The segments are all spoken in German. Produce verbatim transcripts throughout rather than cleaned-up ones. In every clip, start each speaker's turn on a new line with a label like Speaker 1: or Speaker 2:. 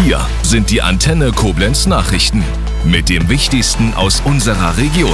Speaker 1: Hier sind die Antenne Koblenz Nachrichten mit dem Wichtigsten aus unserer Region.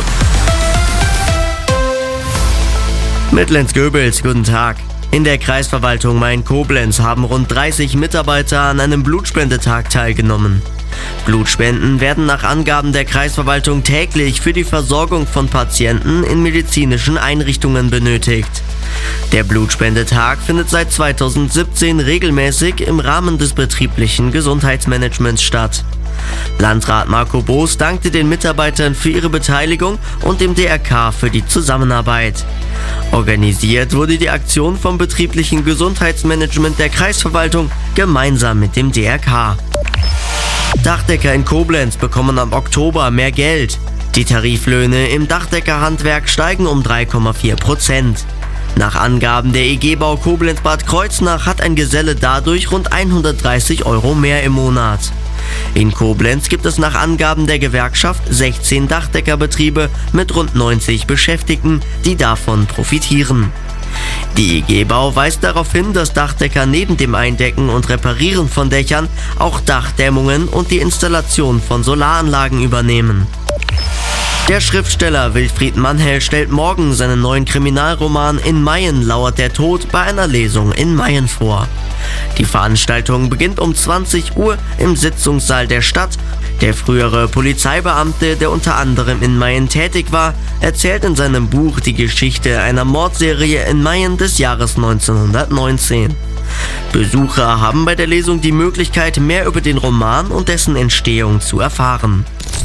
Speaker 2: Mit Lenz Goebels, guten Tag. In der Kreisverwaltung Main-Koblenz haben rund dreißig Mitarbeiter an einem Blutspendetag teilgenommen. Blutspenden werden nach Angaben der Kreisverwaltung täglich für die Versorgung von Patienten in medizinischen Einrichtungen benötigt. Der Blutspendetag findet seit zweitausendsiebzehn regelmäßig im Rahmen des betrieblichen Gesundheitsmanagements statt. Landrat Marco Boos dankte den Mitarbeitern für ihre Beteiligung und dem D R K für die Zusammenarbeit. Organisiert wurde die Aktion vom betrieblichen Gesundheitsmanagement der Kreisverwaltung gemeinsam mit dem D R K. Dachdecker in Koblenz bekommen am Oktober mehr Geld. Die Tariflöhne im Dachdeckerhandwerk steigen um drei Komma vier Prozent. Nach Angaben der E G-Bau Koblenz-Bad Kreuznach hat ein Geselle dadurch rund hundertdreißig Euro mehr im Monat. In Koblenz gibt es nach Angaben der Gewerkschaft sechzehn Dachdeckerbetriebe mit rund neunzig Beschäftigten, die davon profitieren. Die E G-Bau weist darauf hin, dass Dachdecker neben dem Eindecken und Reparieren von Dächern auch Dachdämmungen und die Installation von Solaranlagen übernehmen. Der Schriftsteller Wilfried Mannhell stellt morgen seinen neuen Kriminalroman In Mayen lauert der Tod bei einer Lesung in Mayen vor. Die Veranstaltung beginnt um zwanzig Uhr im Sitzungssaal der Stadt. Der frühere Polizeibeamte, der unter anderem in Mayen tätig war, erzählt in seinem Buch die Geschichte einer Mordserie in Mayen des Jahres neunzehnhundertneunzehn. Besucher haben bei der Lesung die Möglichkeit, mehr über den Roman und dessen Entstehung zu erfahren.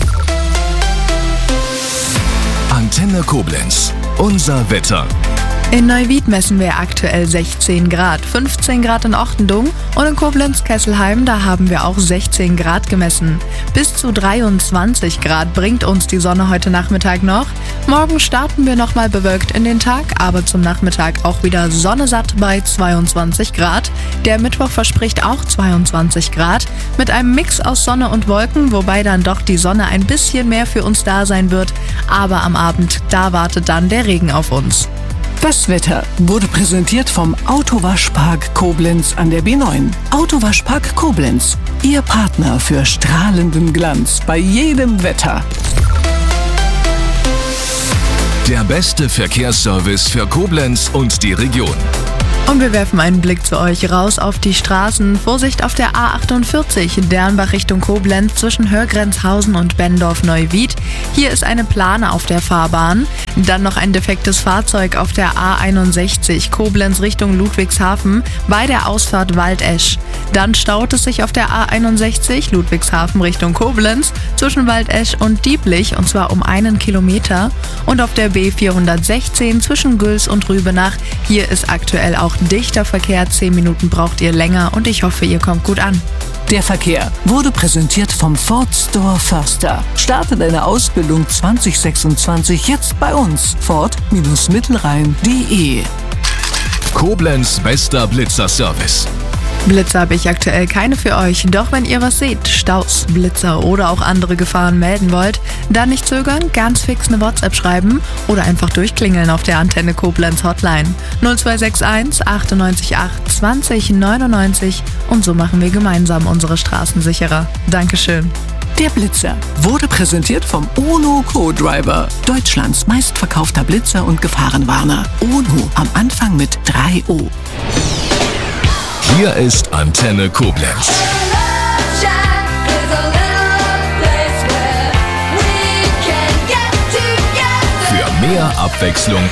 Speaker 1: Antenne Koblenz, unser Wetter.
Speaker 3: In Neuwied messen wir aktuell sechzehn Grad, fünfzehn Grad in Ochtendung und in Koblenz-Kesselheim, da haben wir auch sechzehn Grad gemessen. Bis zu dreiundzwanzig Grad bringt uns die Sonne heute Nachmittag noch. Morgen starten wir nochmal bewölkt in den Tag, aber zum Nachmittag auch wieder sonnesatt bei zweiundzwanzig Grad. Der Mittwoch verspricht auch zweiundzwanzig Grad mit einem Mix aus Sonne und Wolken, wobei dann doch die Sonne ein bisschen mehr für uns da sein wird. Aber am Abend, da wartet dann der Regen auf uns.
Speaker 4: Das Wetter wurde präsentiert vom Autowaschpark Koblenz an der B neun. Autowaschpark Koblenz, Ihr Partner für strahlenden Glanz bei jedem Wetter.
Speaker 1: Der beste Verkehrsservice für Koblenz und die Region.
Speaker 3: Und wir werfen einen Blick zu euch raus auf die Straßen. Vorsicht auf der A achtundvierzig, Dernbach Richtung Koblenz zwischen Hörgrenzhausen und Benndorf-Neuwied. Hier ist eine Plane auf der Fahrbahn. Dann noch ein defektes Fahrzeug auf der A einundsechzig, Koblenz Richtung Ludwigshafen bei der Ausfahrt Waldesch. Dann staut es sich auf der A einundsechzig, Ludwigshafen Richtung Koblenz zwischen Waldesch und Dieblich, und zwar um einen Kilometer. Und auf der B vierhundertsechzehn zwischen Güls und Rübenach. Hier ist aktuell auch dichter Verkehr, zehn Minuten braucht ihr länger und ich hoffe, ihr kommt gut an.
Speaker 4: Der Verkehr wurde präsentiert vom Ford Store Förster. Starte deine Ausbildung zwanzig sechsundzwanzig jetzt bei uns. Ford Mittelrhein punkt de.
Speaker 1: Koblenz bester Blitzer-Service.
Speaker 3: Blitzer habe ich aktuell keine für euch, doch wenn ihr was seht, Staus, Blitzer oder auch andere Gefahren melden wollt, dann nicht zögern, ganz fix eine WhatsApp schreiben oder einfach durchklingeln auf der Antenne Koblenz Hotline null zwei sechs eins achtundneunzig acht zwanzig neunundneunzig und so machen wir gemeinsam unsere Straßen sicherer. Dankeschön.
Speaker 4: Der Blitzer wurde präsentiert vom UNO Co-Driver, Deutschlands meistverkaufter Blitzer und Gefahrenwarner. UNO am Anfang mit drei O.
Speaker 1: Hier ist Antenne Koblenz. Für mehr Abwechslung